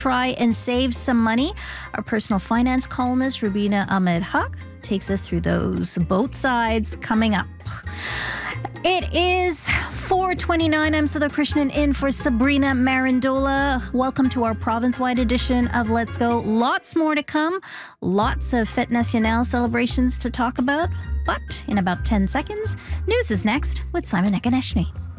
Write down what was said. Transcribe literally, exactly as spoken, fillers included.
try and save some money. Our personal finance columnist, Rubina Ahmed Haq, takes us through those both sides coming up. It is four twenty-nine. I'm Sudha Krishnan in for Sabrina Marandola. Welcome to our province-wide edition of Let's Go. Lots more to come. Lots of Fête Nationale celebrations to talk about. But in about ten seconds, news is next with Simon Ekaneshny.